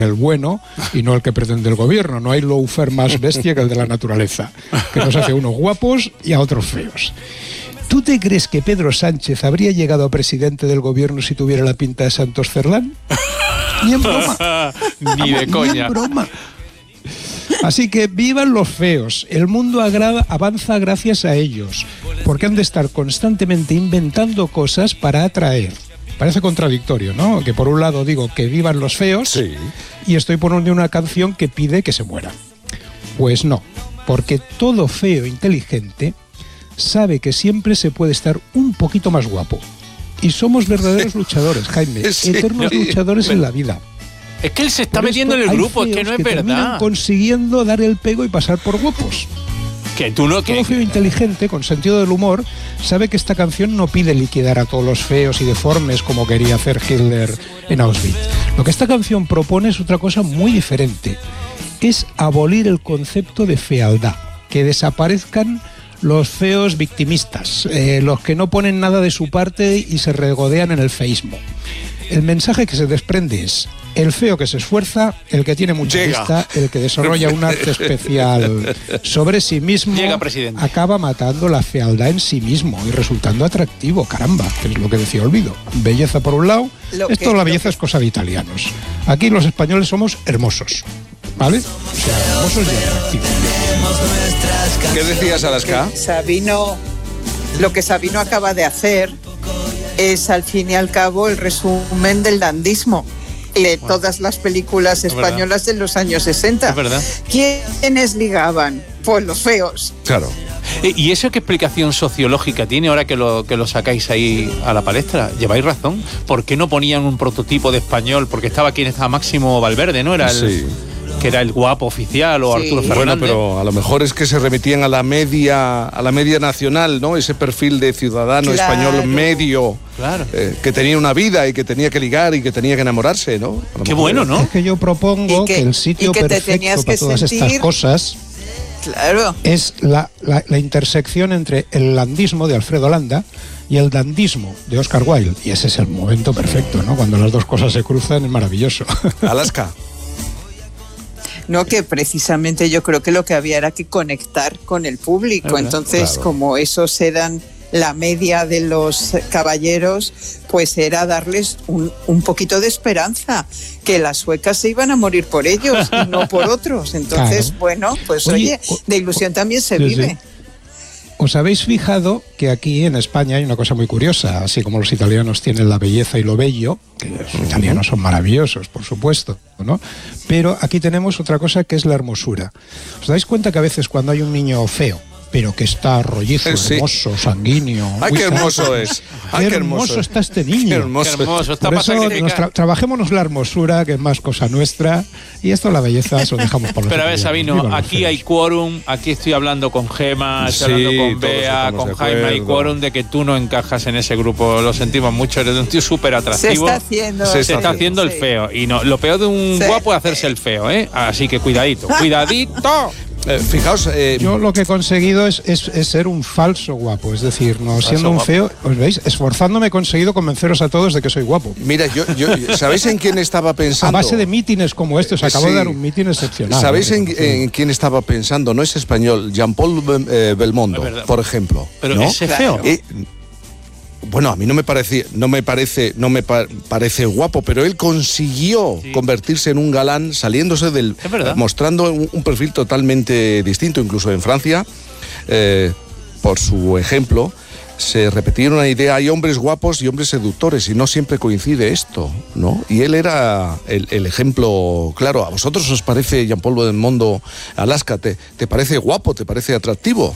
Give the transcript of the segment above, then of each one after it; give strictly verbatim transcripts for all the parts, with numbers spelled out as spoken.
el bueno y no el que pretende el gobierno. No hay lawfare más bestia que el de la naturaleza, que nos hace a unos guapos y a otros feos. ¿Tú te crees que Pedro Sánchez habría llegado a presidente del gobierno si tuviera la pinta de Santos Cerdán? Ni en broma. Ni de coña. Ni en broma. Así que vivan los feos. El mundo agrada, avanza gracias a ellos, porque han de estar constantemente inventando cosas para atraer. Parece contradictorio, ¿no? Que por un lado digo que vivan los feos, sí, y estoy poniendo una canción que pide que se mueran. Pues no, porque todo feo inteligente sabe que siempre se puede estar un poquito más guapo. Y somos verdaderos luchadores, Jaime, sí, eternos luchadores en la vida. Es que él se está por metiendo en el grupo, es que no es que verdad. Consiguiendo dar el pego y pasar por guapos. Que tú no, que, Todo feo inteligente, con sentido del humor, sabe que esta canción no pide liquidar a todos los feos y deformes como quería hacer Hitler en Auschwitz. Lo que esta canción propone es otra cosa muy diferente. Es abolir el concepto de fealdad, que desaparezcan los feos victimistas, eh, los que no ponen nada de su parte y se regodean en el feísmo. El mensaje que se desprende es: el feo que se esfuerza, el que tiene mucha Llega. vista, el que desarrolla un arte especial sobre sí mismo, Llega, presidente. acaba matando la fealdad en sí mismo y resultando atractivo, caramba, que es lo que decía Olvido. Belleza por un lado, Lo esto que- la lo belleza que- es cosa de italianos. Aquí los españoles somos hermosos, ¿vale? O sea, hermosos y atractivos. ¿Qué decías, Alaska? Sabino, lo que Sabino acaba de hacer es, al fin y al cabo, el resumen del dandismo de todas las películas Es verdad. españolas de los años sesenta. Es verdad. ¿Quiénes ligaban? Pues los feos. Claro. Eh, ¿Y eso qué explicación sociológica tiene ahora que lo, que lo sacáis ahí a la palestra? Lleváis razón. ¿Por qué no ponían un prototipo de español? Porque estaba quien estaba Máximo Valverde, ¿no? Era el, Sí. que era el guapo oficial, o Sí. Arturo Fernández. Bueno, pero a lo mejor es que se remitían a la media, a la media nacional, ¿no? Ese perfil de ciudadano Claro. español medio, Claro. eh, que tenía una vida y que tenía que ligar y que tenía que enamorarse, ¿no? A lo Qué mejor- bueno, ¿no? Es que yo propongo Y que- que, el sitio y que te perfecto tenías para que todas estas sentir- cosas Claro. es la, la, la intersección entre el landismo de Alfredo Landa y el dandismo de Oscar Wilde. Y ese es el momento perfecto, ¿no? Cuando las dos cosas se cruzan es maravilloso. Alaska. No, que precisamente yo creo que lo que había era que conectar con el público. Es verdad. Entonces, Claro. como esos eran la media de los caballeros, pues era darles un, un poquito de esperanza, que las suecas se iban a morir por ellos y no por otros. Entonces, Claro. bueno, pues Oye, oye, o- de ilusión también se Sí, vive. sí. ¿Os habéis fijado que aquí en España hay una cosa muy curiosa? Así como los italianos tienen la belleza y lo bello, que los italianos son maravillosos, por supuesto, ¿no? Pero aquí tenemos otra cosa que es la hermosura. ¿Os dais cuenta que a veces cuando hay un niño feo, pero que está rollizo, Sí. hermoso, sanguíneo... ¡Ay, uy, qué hermoso es! ¡Ay, qué hermoso está este niño! ¡Qué hermoso! Qué hermoso, está Por para eso sacrificar. nos tra- trabajémonos la hermosura, que es más cosa nuestra, y esto la belleza se lo dejamos por los Pero a ver, italianos. Sabino, Vivan los aquí feos. hay quórum, aquí estoy hablando con Gema, estoy Sí, hablando con todos Bea, estamos con de Jaime, hay acuerdo. quórum de que tú no encajas en ese grupo, lo sentimos mucho, eres un tío súper Se atractivo. está haciendo. Se Se está está sí, haciendo el sí. feo. Y no, lo peor de un Sí. guapo es hacerse el feo, ¿eh? Así que cuidadito, cuidadito. Eh, fijaos, eh, Yo lo que he conseguido es, es- es ser un falso guapo, es decir, no siendo un guapo. feo, ¿os veis? Esforzándome he conseguido convenceros a todos de que soy guapo. mira, yo, yo, ¿sabéis en quién estaba A pensando? base de mítines como este, os acabo Sí. de dar un mítin excepcional. ¿Sabéis ¿eh? en, en quién estaba pensando? No es español, Jean-Paul Bel- eh, Belmondo, Es verdad. por ejemplo. Pero ¿no? ese Claro. feo. Eh, bueno, a mí no me parece, no me parece, no me pa- parece guapo, pero él consiguió Sí. convertirse en un galán, saliéndose del, Es verdad. mostrando un, un perfil totalmente distinto, incluso en Francia, eh, por su ejemplo. Se repetía una idea, hay hombres guapos y hombres seductores y no siempre coincide esto, ¿no? Y él era el, el ejemplo claro. ¿A vosotros os parece Jean-Paul Belmondo, Alaska, te, te parece guapo, te parece atractivo?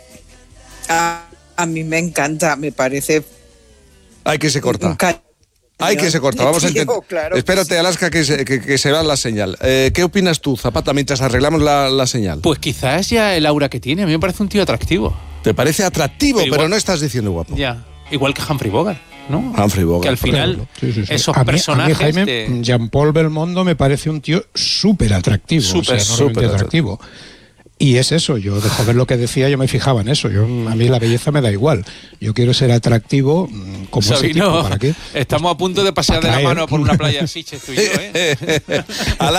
A, a mí me encanta, me parece Hay que se corta. un ca- Hay que se corta, vamos a Tío, intentar. claro que Espérate, sí. Alaska, que se, que, que se va la señal. Eh, ¿Qué opinas tú, Zapata, mientras arreglamos la, la señal? Pues quizás es ya el aura que tiene. A mí me parece un tío atractivo. ¿Te parece atractivo, Pero pero, igual- no estás diciendo guapo? Ya. Igual que Humphrey Bogart, ¿no? Humphrey Bogart, Que al por final, ejemplo. Sí, sí, sí. esos A mí- a mí, personajes. Jaime, de- Jean-Paul Belmondo me parece un tío súper atractivo, Súper, o sea, enormemente súper atractivo. Y es eso, yo de joven lo que decía, yo me fijaba en eso. Yo, a mí la belleza me da igual. Yo quiero ser atractivo como Sabino, ese tipo. ¿Para qué? Estamos a punto de pasear de la mano por una playa así, tú y yo, ¿eh?